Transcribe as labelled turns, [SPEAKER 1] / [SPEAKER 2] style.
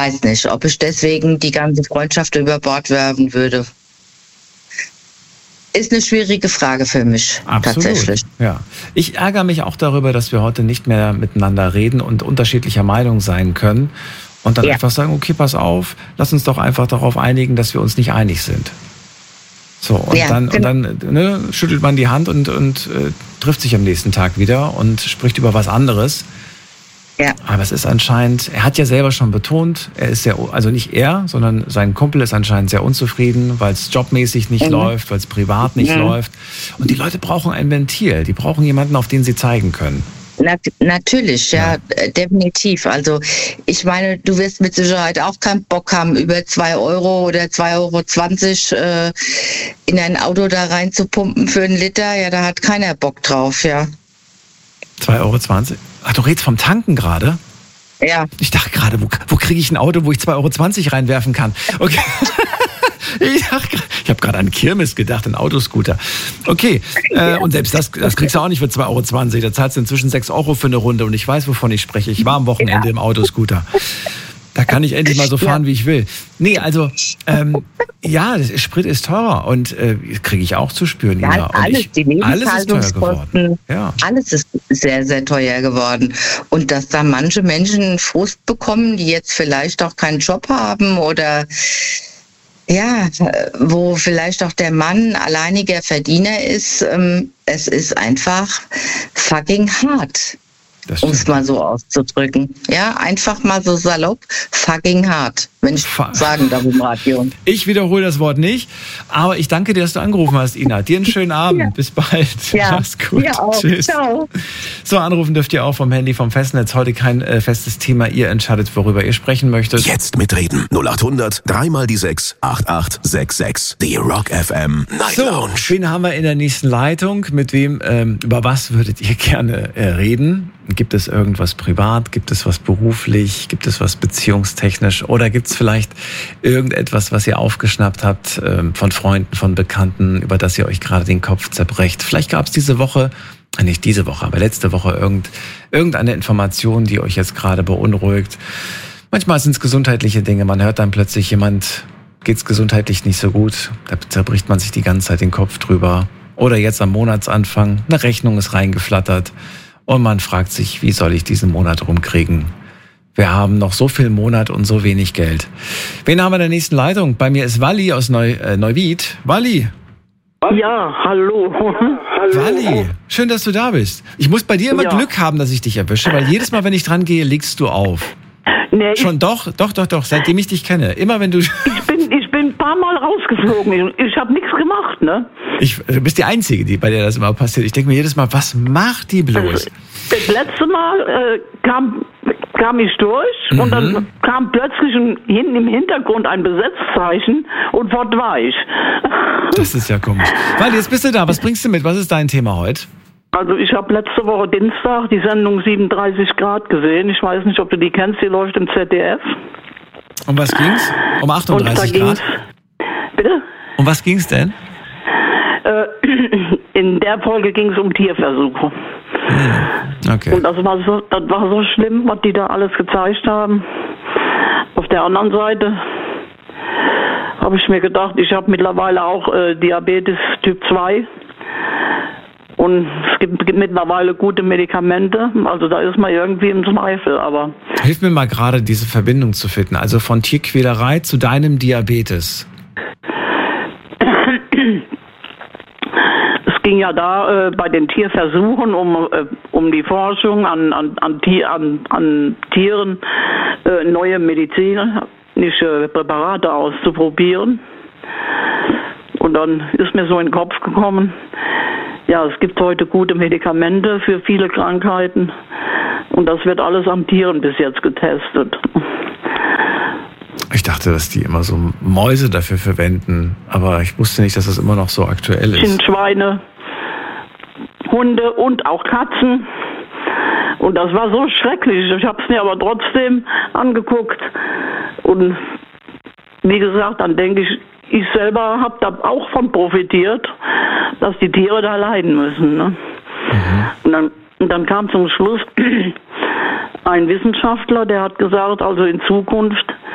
[SPEAKER 1] weiß nicht, ob ich deswegen die ganze Freundschaft über Bord werfen würde. Ist eine schwierige Frage für mich.
[SPEAKER 2] Absolut.
[SPEAKER 1] Tatsächlich.
[SPEAKER 2] Ja. Ich ärgere mich auch darüber, dass wir heute nicht mehr miteinander reden und unterschiedlicher Meinung sein können und dann einfach sagen, okay, pass auf, lass uns doch einfach darauf einigen, dass wir uns nicht einig sind. So, und dann schüttelt man die Hand und trifft sich am nächsten Tag wieder und spricht über was anderes.
[SPEAKER 1] Ja.
[SPEAKER 2] Aber es ist anscheinend, er hat ja selber schon betont, er ist also nicht er, sondern sein Kumpel ist anscheinend sehr unzufrieden, weil es jobmäßig nicht läuft, weil es privat nicht läuft. Und die Leute brauchen ein Ventil, die brauchen jemanden, auf den sie zeigen können.
[SPEAKER 1] Natürlich, ja, definitiv. Also ich meine, du wirst mit Sicherheit auch keinen Bock haben, über 2 Euro oder 2,20 Euro in ein Auto da rein zu pumpen für einen Liter. Ja, da hat keiner Bock drauf, ja.
[SPEAKER 2] 2,20 Euro? Ach, du redest vom Tanken gerade?
[SPEAKER 1] Ja.
[SPEAKER 2] Ich dachte gerade, wo kriege ich ein Auto, wo ich 2,20 Euro reinwerfen kann? Okay. Ich habe gerade an Kirmes gedacht, an Autoscooter. Okay, und selbst das kriegst du auch nicht für 2,20 Euro. Da zahlst du inzwischen 6 Euro für eine Runde und ich weiß, wovon ich spreche. Ich war am Wochenende im Autoscooter. Da kann ich endlich mal so fahren, wie ich will. Nee, also, Sprit ist teurer und kriege ich auch zu spüren.
[SPEAKER 1] Ja, alles, die Lebenshaltungskosten, alles ist sehr, sehr teuer geworden. Und dass da manche Menschen Frust bekommen, die jetzt vielleicht auch keinen Job haben oder wo vielleicht auch der Mann alleiniger Verdiener ist, es ist einfach fucking hart. Um es mal so auszudrücken. Ja, einfach mal so salopp, fucking hart, wenn ich sagen darf im Radio.
[SPEAKER 2] Ich wiederhole das Wort nicht, aber ich danke dir, dass du angerufen hast, Ina. Dir einen schönen Abend. Ja. Bis bald.
[SPEAKER 1] Ja.
[SPEAKER 2] Mach's gut.
[SPEAKER 1] Ja, auch.
[SPEAKER 2] Tschüss.
[SPEAKER 1] Ciao.
[SPEAKER 2] So, anrufen dürft ihr auch vom Handy, vom Festnetz. Heute kein festes Thema. Ihr entscheidet, worüber ihr sprechen möchtet.
[SPEAKER 3] Jetzt mitreden. 0800 3 die 6 8866. Die Rock FM Night Lounge.
[SPEAKER 2] Wen haben wir in der nächsten Leitung? Mit wem, über was würdet ihr gerne reden? Gibt es irgendwas privat? Gibt es was beruflich? Gibt es was beziehungstechnisch? Oder gibt es vielleicht irgendetwas, was ihr aufgeschnappt habt von Freunden, von Bekannten, über das ihr euch gerade den Kopf zerbrecht? Vielleicht gab es diese Woche, nicht diese Woche, aber letzte Woche irgendeine Information, die euch jetzt gerade beunruhigt. Manchmal sind es gesundheitliche Dinge. Man hört dann plötzlich, geht's gesundheitlich nicht so gut. Da zerbricht man sich die ganze Zeit den Kopf drüber. Oder jetzt am Monatsanfang, eine Rechnung ist reingeflattert. Und man fragt sich, wie soll ich diesen Monat rumkriegen? Wir haben noch so viel Monat und so wenig Geld. Wen haben wir in der nächsten Leitung? Bei mir ist Walli aus Neuwied. Walli.
[SPEAKER 4] Ja, hallo.
[SPEAKER 2] Walli, schön, dass du da bist. Ich muss bei dir immer Glück haben, dass ich dich erwische, weil jedes Mal, wenn ich dran gehe, legst du auf.
[SPEAKER 4] Nee,
[SPEAKER 2] Schon doch, seitdem ich dich kenne. Immer wenn du...
[SPEAKER 4] Ich bin ein paar Mal rausgeflogen. Ich habe nichts gemacht, ne?
[SPEAKER 2] Du bist die Einzige, bei der das immer passiert. Ich denke mir jedes Mal, was macht die bloß?
[SPEAKER 4] Das letzte Mal kam ich durch und dann kam plötzlich hinten im Hintergrund ein Besetzzeichen und fort war ich.
[SPEAKER 2] Das ist ja komisch. Weil jetzt bist du da. Was bringst du mit? Was ist dein Thema heute?
[SPEAKER 4] Also ich habe letzte Woche Dienstag die Sendung 37 Grad gesehen. Ich weiß nicht, ob du die kennst. Die läuft im ZDF.
[SPEAKER 2] Um was ging's? Um 38 Grad?
[SPEAKER 4] Bitte?
[SPEAKER 2] Um was ging's denn?
[SPEAKER 4] In der Folge ging es um Tierversuche.
[SPEAKER 2] Okay.
[SPEAKER 4] Und das war so schlimm, was die da alles gezeigt haben. Auf der anderen Seite habe ich mir gedacht, ich habe mittlerweile auch Diabetes Typ 2. Und es gibt mittlerweile gute Medikamente. Also da ist man irgendwie im Zweifel. Aber
[SPEAKER 2] hilf mir mal gerade, diese Verbindung zu finden. Also von Tierquälerei zu deinem Diabetes.
[SPEAKER 4] Es ging ja da bei den Tierversuchen um die Forschung an Tieren, neue medizinische Präparate auszuprobieren. Und dann ist mir so in den Kopf gekommen, ja, es gibt heute gute Medikamente für viele Krankheiten und das wird alles an Tieren bis jetzt getestet.
[SPEAKER 2] Ich dachte, dass die immer so Mäuse dafür verwenden, aber ich wusste nicht, dass das immer noch so aktuell ist.
[SPEAKER 4] Sind Schweine, Hunde und auch Katzen. Und das war so schrecklich. Ich habe es mir aber trotzdem angeguckt. Und wie gesagt, dann denke ich selber habe da auch von profitiert, dass die Tiere da leiden müssen. Ne? Und dann kam zum Schluss ein Wissenschaftler, der hat gesagt, also in Zukunft